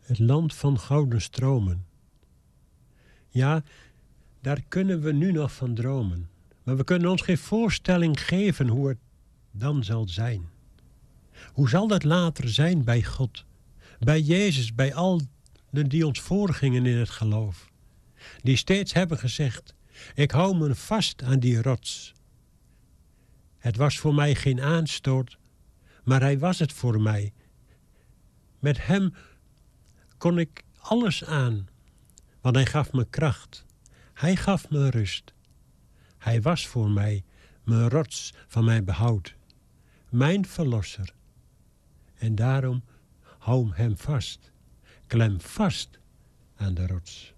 Het land van gouden stromen. Ja, daar kunnen we nu nog van dromen. Maar we kunnen ons geen voorstelling geven hoe het dan zal zijn. Hoe zal dat later zijn bij God? Bij Jezus, bij al die ons voorgingen in het geloof. Die steeds hebben gezegd, ik hou me vast aan die rots. Het was voor mij geen aanstoot, maar hij was het voor mij. Met hem kon ik alles aan, want hij gaf me kracht. Hij gaf me rust. Hij was voor mij mijn rots van mijn behoud. Mijn verlosser. En daarom hou hem vast. Klem vast aan de rots.